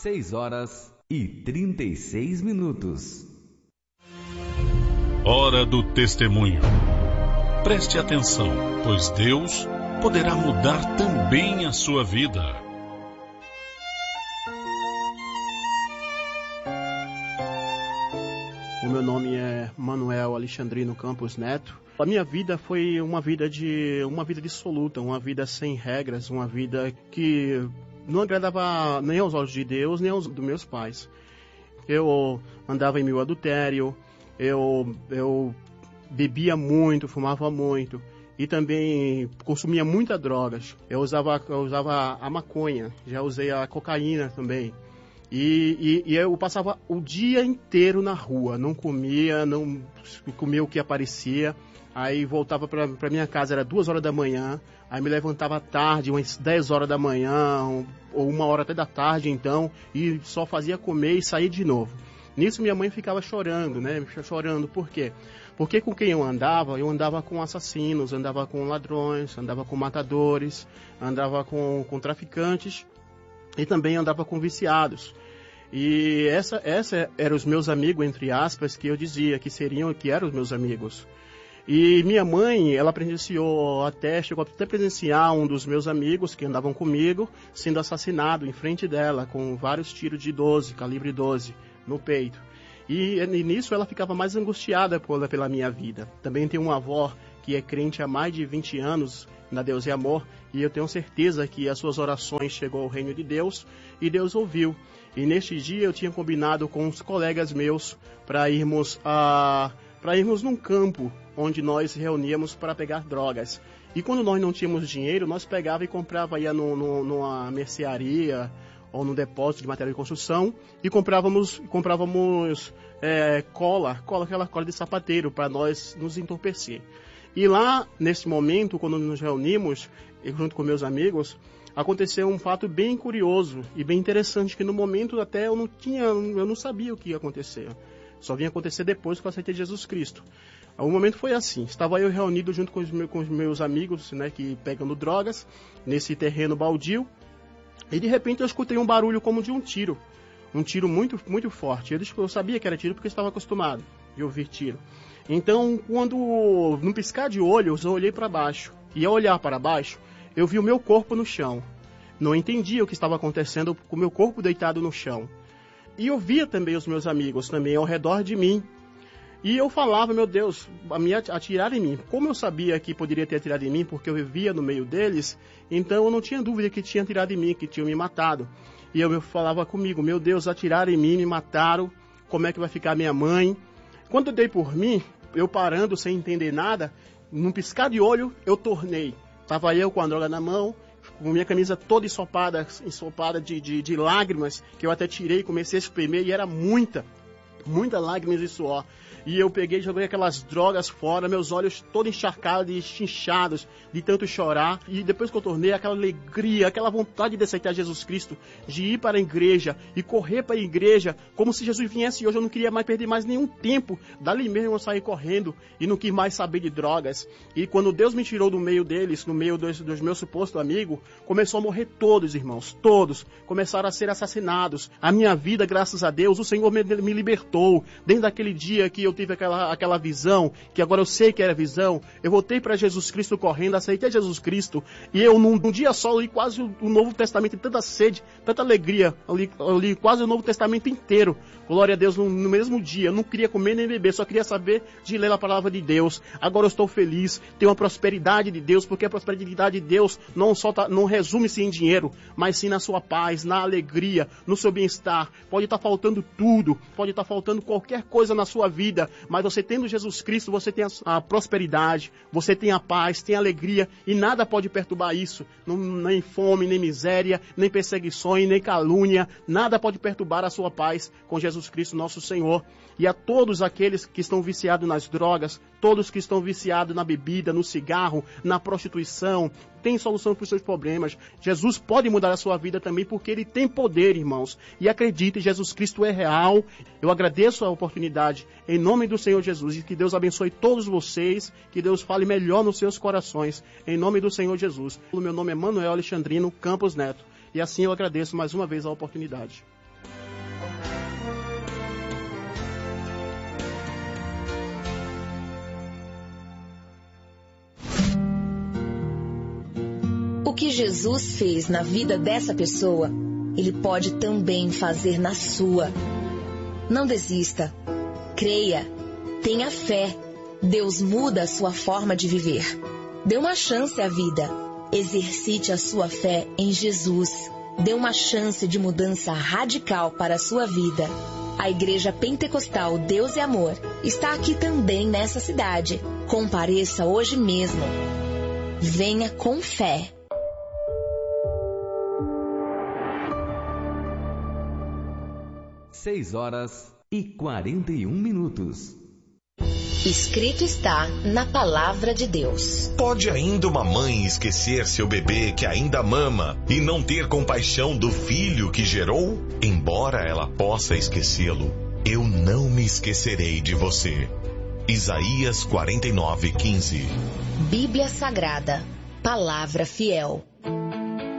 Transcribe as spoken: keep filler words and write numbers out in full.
seis horas e trinta e seis minutos. Hora do testemunho. Preste atenção, pois Deus poderá mudar também a sua vida. O meu nome é Manuel Alexandrino Campos Neto. A minha vida foi uma vida de uma vida dissoluta, uma vida sem regras, uma vida que não agradava nem aos olhos de Deus, nem aos dos meus pais. Eu andava em meu adultério, eu, eu bebia muito, fumava muito e também consumia muitas drogas. Eu usava, eu usava a maconha, já usei a cocaína também. E, e, e eu passava o dia inteiro na rua, não comia, não comia o que aparecia. Aí voltava para minha casa, era duas horas da manhã, aí me levantava tarde, umas dez horas da manhã, ou uma hora até da tarde então, e só fazia comer e sair de novo. Nisso minha mãe ficava chorando, né? Chorando, por quê? Porque com quem eu andava, eu andava com assassinos, andava com ladrões, andava com matadores, andava com, com traficantes e também andava com viciados. E essa, essa eram os meus amigos, entre aspas, que eu dizia que seriam, que eram os meus amigos. E minha mãe, ela presenciou até, chegou até a presenciar um dos meus amigos que andavam comigo sendo assassinado em frente dela com vários tiros de doze, calibre doze, no peito. E, e nisso ela ficava mais angustiada por, pela minha vida. Também tem uma avó que é crente há mais de vinte anos na Deus e Amor, e eu tenho certeza que as suas orações chegou ao reino de Deus e Deus ouviu. E neste dia eu tinha combinado com uns colegas meus para irmos a para irmos num campo onde nós reuníamos para pegar drogas. E quando nós não tínhamos dinheiro, nós pegava e comprava, ia no, no, numa mercearia ou num depósito de material de construção e comprávamos, comprávamos é, cola, cola, aquela cola de sapateiro para nós nos entorpecer. E lá, nesse momento, quando nos reunimos, junto com meus amigos, aconteceu um fato bem curioso e bem interessante, que no momento até eu não tinha, eu não sabia o que ia acontecer. Só vinha acontecer depois que eu aceitei Jesus Cristo. O momento foi assim, estava eu reunido junto com os meus, com os meus amigos, né, que pegando drogas, nesse terreno baldio, e de repente eu escutei um barulho como de um tiro, um tiro muito, muito forte. Eu, eu sabia que era tiro porque eu estava acostumado de ouvir tiro. Então, quando, num piscar de olhos, eu olhei para baixo, e ao olhar para baixo, eu vi o meu corpo no chão. Não entendia o que estava acontecendo com o meu corpo deitado no chão. E eu via também os meus amigos também ao redor de mim. E eu falava, meu Deus, a me atirar em mim. Como eu sabia que poderia ter atirado em mim, porque eu vivia no meio deles, então eu não tinha dúvida que tinha atirado em mim, que tinham me matado. E eu falava comigo, meu Deus, atiraram em mim, me mataram, como é que vai ficar minha mãe? Quando eu dei por mim, eu parando sem entender nada, num piscar de olho, eu tornei. Tava eu com a droga na mão, com minha camisa toda ensopada, ensopada de, de, de lágrimas, que eu até tirei, comecei a espremer, e era muita, muita lágrimas e suor. E eu peguei e joguei aquelas drogas fora, meus olhos todos encharcados e inchados de tanto chorar. E depois que eu tornei, aquela alegria, aquela vontade de aceitar Jesus Cristo, de ir para a igreja e correr para a igreja, como se Jesus viesse hoje. Eu não queria mais perder mais nenhum tempo. Dali mesmo eu saí correndo e não quis mais saber de drogas. E quando Deus me tirou do meio deles, no meio dos, dos meus supostos amigos, começou a morrer todos, irmãos, todos. Começaram a ser assassinados. A minha vida, graças a Deus, o Senhor me, me libertou. Desde daquele dia que eu tive aquela, aquela visão, que agora eu sei que era visão, eu voltei para Jesus Cristo correndo, aceitei Jesus Cristo, e eu num, num dia só eu li quase o, o Novo Testamento, tanta sede, tanta alegria, eu li, eu li quase o Novo Testamento inteiro, glória a Deus, no, no mesmo dia. Eu não queria comer nem beber, só queria saber de ler a palavra de Deus. Agora eu estou feliz, tenho a prosperidade de Deus, porque a prosperidade de Deus não, só tá, não resume-se em dinheiro, mas sim na sua paz, na alegria, no seu bem-estar. Pode estar faltando tudo, pode estar faltando qualquer coisa na sua vida, mas você tendo Jesus Cristo, você tem a, a prosperidade, você tem a paz, tem a alegria, e nada pode perturbar isso. Não, nem fome, nem miséria, nem perseguições, nem calúnia, nada pode perturbar a sua paz com Jesus Cristo, nosso Senhor. E a todos aqueles que estão viciados nas drogas, todos que estão viciados na bebida, no cigarro, na prostituição, tem solução para os seus problemas. Jesus pode mudar a sua vida também, porque Ele tem poder, irmãos. E acredite, Jesus Cristo é real. Eu agradeço a oportunidade, em nome do Senhor Jesus, e que Deus abençoe todos vocês, que Deus fale melhor nos seus corações, em nome do Senhor Jesus. O meu nome é Manuel Alexandrino Campos Neto, e assim eu agradeço mais uma vez a oportunidade. Jesus fez na vida dessa pessoa, Ele pode também fazer na sua. Não desista. Creia. Tenha fé. Deus muda a sua forma de viver. Dê uma chance à vida. Exercite a sua fé em Jesus. Dê uma chance de mudança radical para a sua vida. A Igreja Pentecostal Deus e Amor está aqui também nessa cidade. Compareça hoje mesmo. Venha com fé. Seis horas e quarenta e um minutos. Escrito está na Palavra de Deus. Pode ainda uma mãe esquecer seu bebê que ainda mama e não ter compaixão do filho que gerou? Embora ela possa esquecê-lo, eu não me esquecerei de você. Isaías quarenta e nove, quinze. Bíblia Sagrada, Palavra Fiel.